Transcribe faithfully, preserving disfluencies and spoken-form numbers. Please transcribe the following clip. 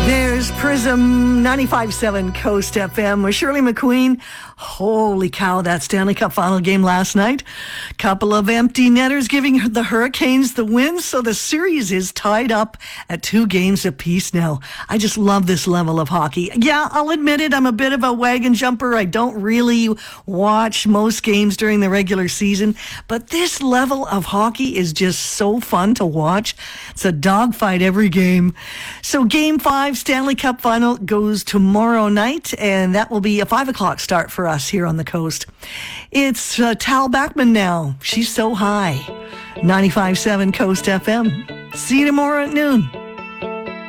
There's Prism ninety-five point seven Coast F M with Shirley McQueen. Holy cow, that Stanley Cup final game last night. Couple of empty netters giving the Hurricanes the win, so the series is tied up at two games apiece now. I just love this level of hockey. Yeah, I'll admit it, I'm a bit of a wagon jumper. I don't really watch most games during the regular season, but this level of hockey is just so fun to watch. It's a dogfight every game. So game five Stanley Cup final goes tomorrow night, and that will be a five o'clock start for us here on the coast. It's uh, Tal Bachman now. She's so high. ninety-five point seven Coast F M. See you tomorrow at noon.